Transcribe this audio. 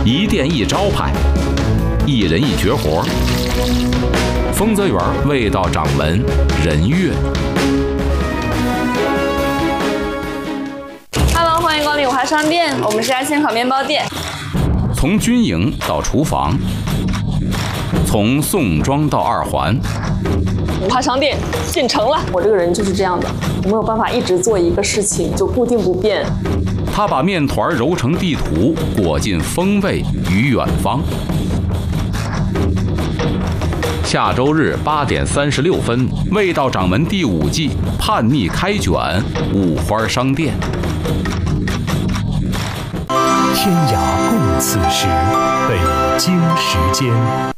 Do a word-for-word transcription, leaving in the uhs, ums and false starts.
一店一招牌，一人一绝活。丰泽园味道掌门任悦。 Hello， 欢迎光临五华商店，我们是家鲜烤面包店。 从军营到厨房，从宋庄到二环， 五华商店进城了。我这个人就是这样的，我没有办法一直做一个事情就固定不变。 他把面团揉成地图，裹进风味与远方。下周日八点三十六分，味道掌门第五季叛逆开卷，五花商店。 天涯共此时，北京时间。